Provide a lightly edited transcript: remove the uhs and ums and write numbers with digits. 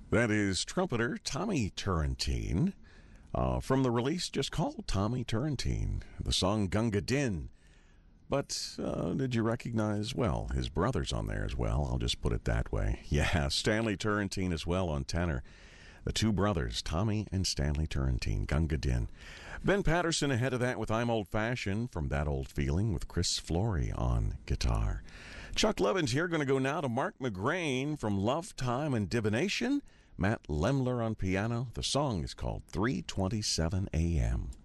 That is trumpeter Tommy Turrentine from the release just called Tommy Turrentine, the song Gunga Din. But did you recognize, well, his brother's on there as well. I'll just put it that way. Yeah, Stanley Turrentine as well on tenor. The two brothers, Tommy and Stanley Turrentine, Gunga Din. Ben Patterson ahead of that with I'm Old Fashioned from That Old Feeling with Chris Flory on guitar. Chuck Levins here, going to go now to Mark McGrain from Love, Time, and Divination. Matt Lemler on piano. The song is called 3:27 a.m.